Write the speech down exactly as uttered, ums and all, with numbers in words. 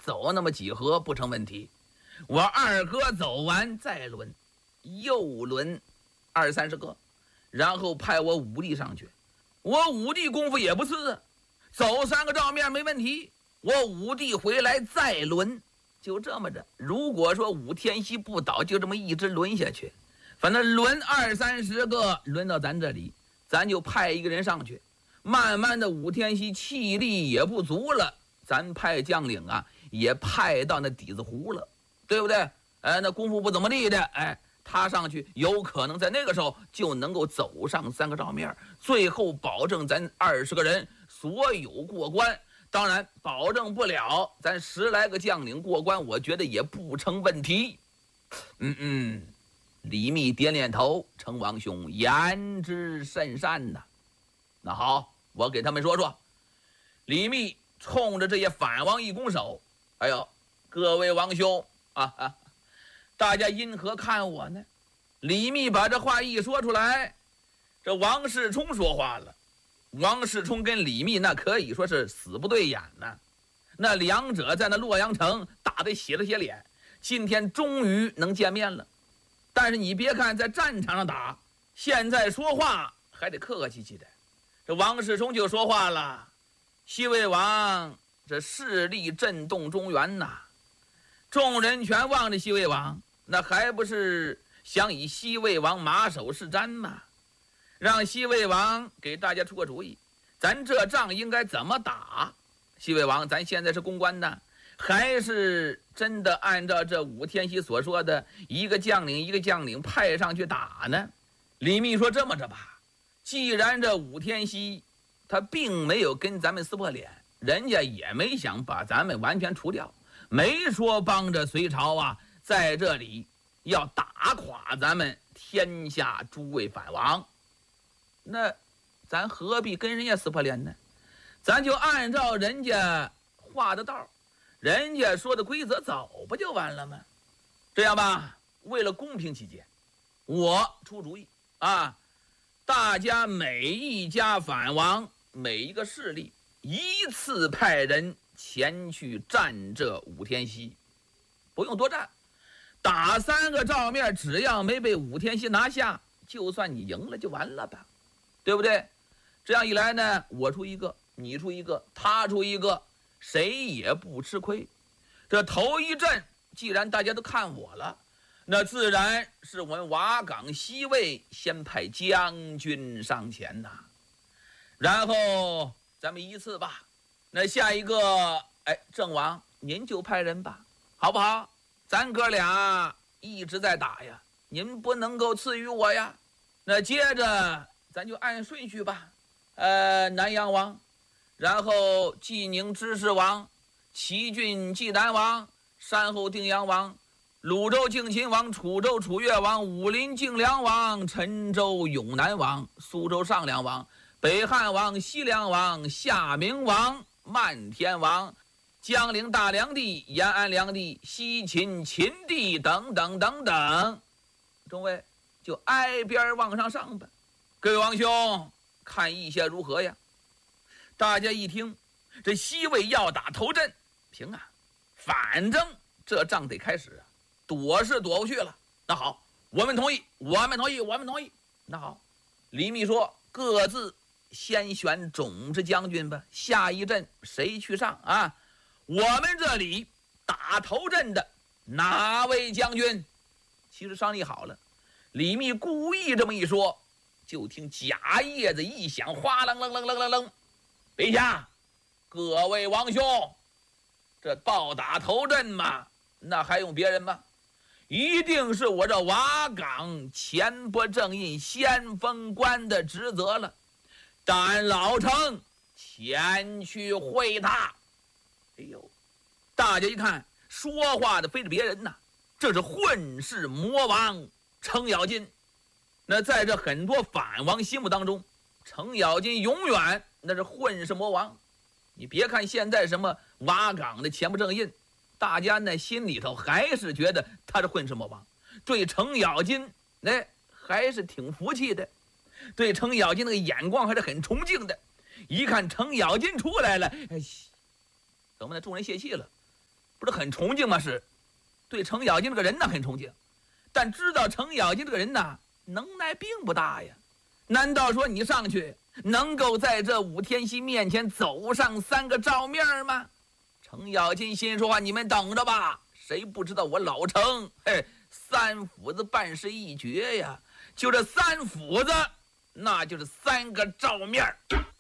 走那么几合不成问题。我二哥走完再轮，又轮二三十个，然后派我五弟上去。我五弟功夫也不次啊，走三个照面没问题。我五弟回来再轮，就这么着。如果说武天锡不倒，就这么一直轮下去，反正轮二三十个，轮到咱这里，咱就派一个人上去。慢慢的，武天锡气力也不足了，咱派将领啊，也派到那底子湖了，对不对？哎，那功夫不怎么地的，哎，他上去有可能在那个时候就能够走上三个照面，最后保证咱二十个人所有过关。当然保证不了咱十来个将领过关，我觉得也不成问题。嗯嗯，李密点点头，成王兄言之甚善呐。那好，我给他们说说。李密冲着这些反王一拱手，哎呦，各位王兄啊啊，大家因何看我呢？李密把这话一说出来，这王世充说话了。王世充跟李密那可以说是死不对眼呢，那两者在那洛阳城打得斜了斜脸，今天终于能见面了。但是你别看在战场上打，现在说话还得客客气气的。这王世充就说话了：西魏王这势力震动中原呐，众人全望着西魏王，那还不是想以西魏王马首是瞻吗？让西魏王给大家出个主意，咱这仗应该怎么打？西魏王，咱现在是攻关的，还是真的按照这武天锡所说的一个将领一个将领派上去打呢？李密说：这么着吧，既然这武天锡他并没有跟咱们撕破脸，人家也没想把咱们完全除掉，没说帮着隋朝啊在这里要打垮咱们天下诸位反王，那咱何必跟人家撕破脸呢？咱就按照人家画的道，人家说的规则走不就完了吗？这样吧，为了公平起见，我出主意啊，大家每一家反王每一个势力依次派人前去战这武天锡，不用多战，打三个照面，只要没被武天锡拿下，就算你赢了就完了吧，对不对？这样一来呢，我出一个，你出一个，他出一个，谁也不吃亏。这头一阵既然大家都看我了，那自然是我们瓦岗西魏先派将军上前呐，然后咱们依次吧。那下一个，哎，郑王您就派人吧，好不好？咱哥俩一直在打呀，您不能够赐予我呀。那接着咱就按顺序吧。呃，南阳王，然后济宁知事王，齐郡济南王，山后定阳王，鲁州敬秦王，楚州楚越王，武林敬梁王，陈州永南王，苏州上梁王，北汉王，西凉王，夏明王，漫天王，江陵大梁帝，延安梁帝，西秦秦帝等等等等。众位就挨边往上上吧。各位王兄，看意下如何呀？大家一听，这西魏要打头阵，行啊，反正这仗得开始啊，躲是躲不去了。那好，我们同意，我们同意，我们同意。那好，李密说，各自先选种子将军吧，下一阵谁去上啊？我们这里打头阵的哪位将军？其实商议好了，李密故意这么一说，就听假叶子一响，哗楞楞楞楞楞楞，陛下，各位王兄，这报打头阵嘛，那还用别人吗？一定是我这瓦岗前拨正印先锋官的职责了。但老臣前去会他。哎呦，大家一看，说话的非是别人呐，这是混世魔王程咬金。那在这很多反王心目当中，程咬金永远那是混世魔王。你别看现在什么瓦岗的前不正印，大家呢心里头还是觉得他是混世魔王，对程咬金哎还是挺服气的，对程咬金那个眼光还是很崇敬的。一看程咬金出来了，哎，怎么呢？众人泄气了。 不是很崇敬吗？是，对程咬金这个人呢很崇敬，但知道程咬金这个人呢能耐并不大呀。难道说你上去能够在这武天锡面前走上三个照面吗？程咬金心说话，你们等着吧，谁不知道我老程，嘿，三斧子办事一绝呀，就这三斧子，那就是三个照面。